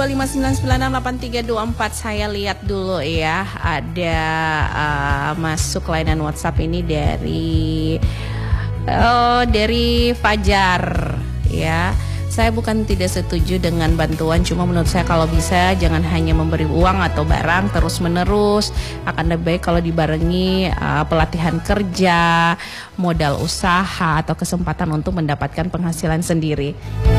081259968324. Saya lihat dulu ya, ada masuk layanan WhatsApp ini dari Fajar ya. Saya bukan tidak setuju dengan bantuan, cuma menurut saya kalau bisa jangan hanya memberi uang atau barang terus menerus. Akan lebih baik kalau dibarengi pelatihan kerja, modal usaha atau kesempatan untuk mendapatkan penghasilan sendiri.